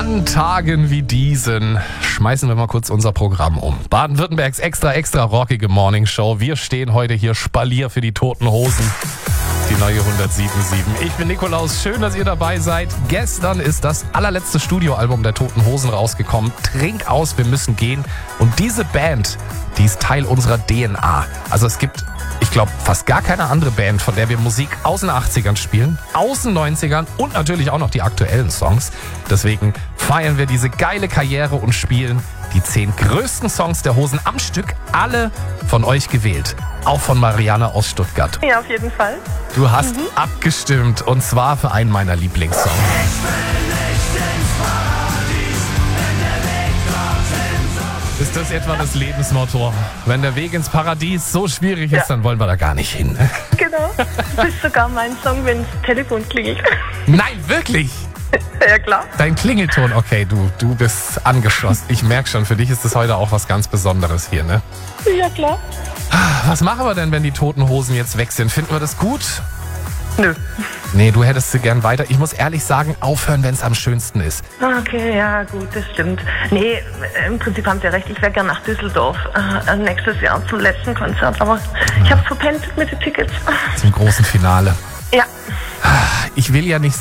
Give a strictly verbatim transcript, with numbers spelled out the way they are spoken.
An Tagen wie diesen schmeißen wir mal kurz unser Programm um. Baden-Württembergs extra, extra rockige Morningshow. Wir stehen heute hier Spalier für die Toten Hosen. Die neue hundertsieben Komma sieben. Ich bin Nikolaus, schön, dass ihr dabei seid. Gestern ist das allerletzte Studioalbum der Toten Hosen rausgekommen. Trink aus, wir müssen gehen. Und diese Band, die ist Teil unserer D N A. Also es gibt, ich glaube, fast gar keine andere Band, von der wir Musik aus den achtzigern spielen, aus den neunzigern und natürlich auch noch die aktuellen Songs. Deswegen feiern wir diese geile Karriere und spielen die zehn größten Songs der Hosen am Stück, alle von euch gewählt. Auch von Marianne aus Stuttgart. Ja, auf jeden Fall. Du hast mhm. abgestimmt und zwar für einen meiner Lieblingssongs. Ist das etwa das Lebensmotto? Wenn der Weg ins Paradies so schwierig ist, ja. dann wollen wir da gar nicht hin. Genau. Das ist sogar mein Song, wenn das Telefon klingelt. Nein, wirklich? Ja, klar. Dein Klingelton, okay, du, du bist angeschossen. Ich merke schon, für dich ist das heute auch was ganz Besonderes hier, ne? Ja, klar. Was machen wir denn, wenn die Toten Hosen jetzt weg sind? Finden wir das gut? Nö. Nee, du hättest sie gern weiter. Ich muss ehrlich sagen, aufhören, wenn es am schönsten ist. Okay, ja, gut, das stimmt. Nee, im Prinzip haben Sie recht. Ich wäre gern nach Düsseldorf äh, nächstes Jahr zum letzten Konzert. Aber ich habe verpennt mit den Tickets. Zum großen Finale. Ja. Ich will ja nicht